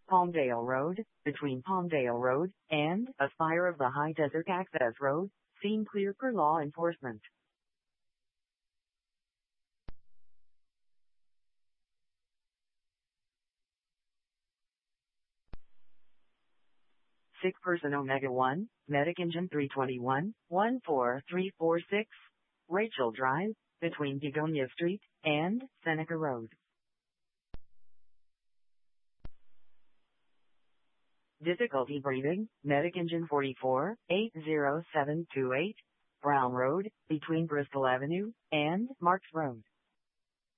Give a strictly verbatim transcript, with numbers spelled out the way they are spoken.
Palmdale Road, between Palmdale Road and Aspire of the High Desert Access Road, seen clear per law enforcement. Sick person Omega one, Medic Engine three twenty-one, one four three four six, Rachel Drive, between Begonia Street and Seneca Road. Difficulty breathing, Medic Engine forty-four, eight zero seven two eight, Brown Road, between Bristol Avenue and Marks Road.